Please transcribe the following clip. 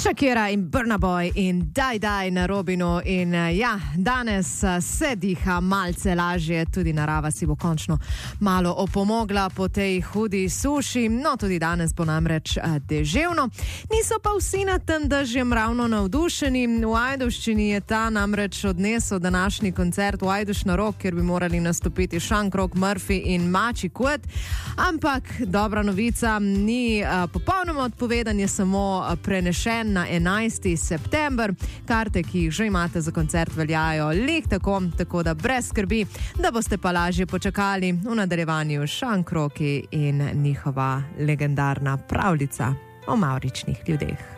Shakira in Burna Boy in Daj na Robinu in danes se diha malce lažje, tudi narava si bo končno malo opomogla po tej hudi suši, no tudi danes bo namreč deževno. Niso pa vsi na tem dežjem ravno navdušeni, v Ajdovščini je ta namreč odnesel današnji koncert v Ajdoš na Rok, kjer bi morali nastopiti Šankrok, Murphy in Mači Kuet, ampak dobra novica, ni popolnoma odpovedan, je samo prenešen na 11. september. Karte, ki jih že imate za koncert, veljajo lih tako da brez skrbi, da boste pa lažje počakali v nadaljevanju Šankroki in njihova legendarna pravljica o mavričnih ljudeh.